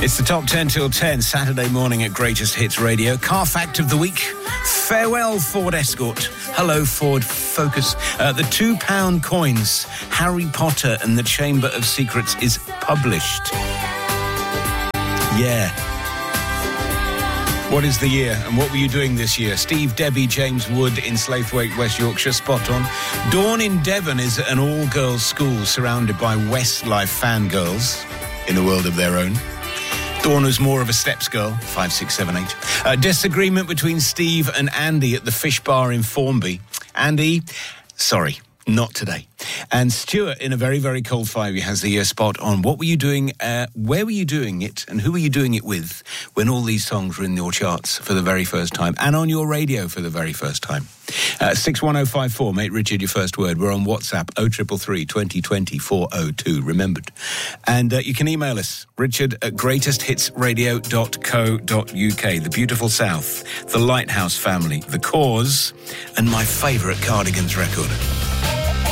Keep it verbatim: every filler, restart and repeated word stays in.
It's the top ten till ten, Saturday morning at Greatest Hits Radio. Car fact of the week. Farewell, Ford Escort. Hello, Ford Focus. Uh, the two pound coins, Harry Potter and the Chamber of Secrets, is published. Yeah. What is the year and what were you doing this year? Steve, Debbie, James Wood in Slaithwaite, West Yorkshire, spot on. Dawn in Devon is an all-girls school surrounded by Westlife fangirls in a world of their own. Dawn was more of a steps girl, five, six, seven, eight. Uh, disagreement between Steve and Andy at the Fish Bar in Formby. Andy, sorry, not today. And Stuart, in a very, very cold five, he has the year spot on. What were you doing, uh, where were you doing it, and who were you doing it with when all these songs were in your charts for the very first time and on your radio for the very first time? Uh, six one oh five four, mate Richard, your first word. We're on WhatsApp, oh three three three, twenty twenty, four oh two, remembered. And uh, you can email us, richard at greatest hits radio dot co dot uk. The Beautiful South, the Lighthouse Family, The Cause, and my favourite Cardigans record.